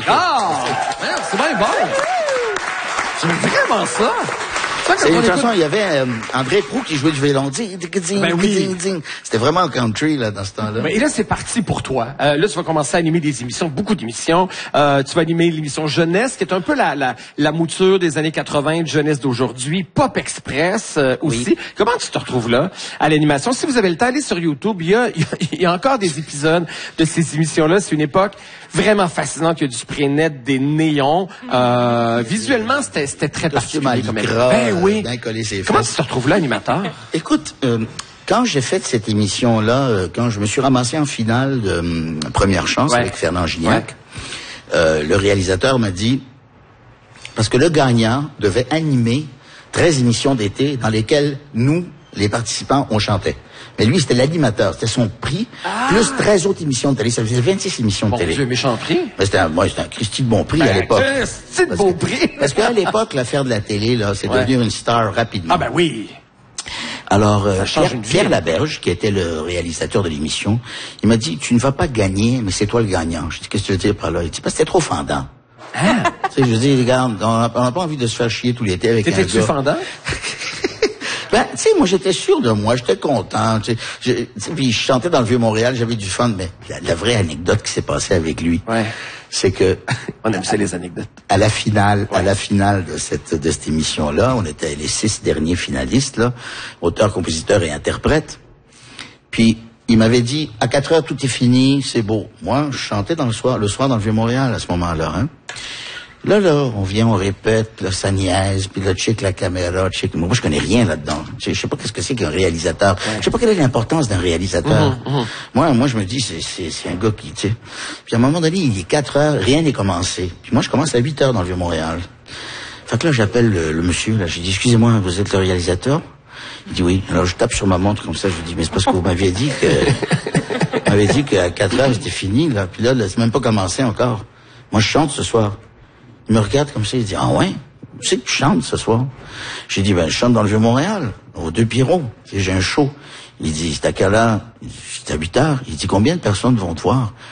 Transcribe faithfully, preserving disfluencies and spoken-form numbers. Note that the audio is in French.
Ah! C'est bien bon! J'aime vraiment ça! C'est une chanson, il y avait euh, André Proulx qui jouait du violon. Ben oui. C'était vraiment le country là, dans ce temps-là. Ben, et là, c'est parti pour toi. Euh, là, tu vas commencer à animer des émissions, beaucoup d'émissions. Euh, tu vas animer l'émission Jeunesse, qui est un peu la, la, la mouture des années quatre-vingts, de Jeunesse d'aujourd'hui. Pop Express euh, aussi. Oui. Comment tu te retrouves là, à l'animation? Si vous avez le temps, allez sur YouTube. Il y a, il y a, il y a encore des épisodes de ces émissions-là. C'est une époque vraiment fascinante. Il y a du spray net, des néons. Euh, visuellement, c'était, c'était très particulier. Comme ben oui. Bien collé ses Comment fesses. tu te retrouves là, animateur? Écoute, euh, quand j'ai fait cette émission-là, euh, quand je me suis ramassé en finale de euh, Première Chance ouais. avec Fernand Gignac, ouais. euh, le réalisateur m'a dit, parce que le gagnant devait animer treize émissions d'été dans lesquelles nous, les participants, on chantait. Mais lui, c'était l'animateur. C'était son prix, ah. plus treize autres émissions de télé. Ça faisait vingt-six émissions de bon télé. Dieu, méchant prix. Mais c'était un, ouais, c'était un Christy de bon prix ben, à l'époque. Christy de bon prix. Parce qu'à l'époque, l'affaire de la télé, là, c'est ouais. devenir une star rapidement. Ah ben oui. Alors, euh, Pierre, Pierre Laberge, qui était le réalisateur de l'émission, il m'a dit, tu ne vas pas gagner, mais c'est toi le gagnant. Je dis, qu'est-ce que tu veux dire par là? Il dit, parce que c'était trop fendant. Hein? Tu sais, je dis, regarde, on n'a pas envie de se faire chier tout l'été avec un gars. T'étais-tu fendant? Ben, tu sais, moi, j'étais sûr de moi, j'étais content, tu sais, puis je chantais dans le Vieux-Montréal, j'avais du fun, mais la, la vraie anecdote qui s'est passée avec lui, ouais. c'est que... On aime ça, les anecdotes. À la finale, ouais. à la finale de cette, de cette émission-là, on était les six derniers finalistes, là, auteurs, compositeurs et interprètes, puis il m'avait dit, à quatre heures, tout est fini, c'est beau. Moi, je chantais dans le soir, le soir dans le Vieux-Montréal, à ce moment-là, hein. Là, là, on vient, on répète, là, ça niaise, puis là, check la caméra, check... Moi, je connais rien là-dedans. Je sais pas qu'est-ce que c'est qu'un réalisateur. Ouais. Je sais pas quelle est l'importance d'un réalisateur. Mmh, mmh. Moi, moi, je me dis, c'est, c'est, c'est un gars qui, tu sais... Puis à un moment donné, il est quatre heures, rien n'est commencé. Puis moi, je commence à huit heures dans le Vieux-Montréal. Fait que là, j'appelle le, le monsieur, là, j'ai dit, excusez-moi, vous êtes le réalisateur? Il dit oui. Alors, je tape sur ma montre comme ça, je lui dis, mais c'est parce que vous m'aviez dit que... vous m'aviez dit qu'à quatre heures, c'était fini, là. Puis là, là, c'est même pas commencé encore. Moi, je chante ce soir. Il me regarde comme ça, il dit, ah ouais, tu sais que tu chantes ce soir? J'ai dit, ben, je chante dans le Vieux-Montréal, aux Deux Pierrots. J'ai un show. Il dit, c'est à quelle heure? C'est à huit heures. Il dit, combien de personnes vont te voir?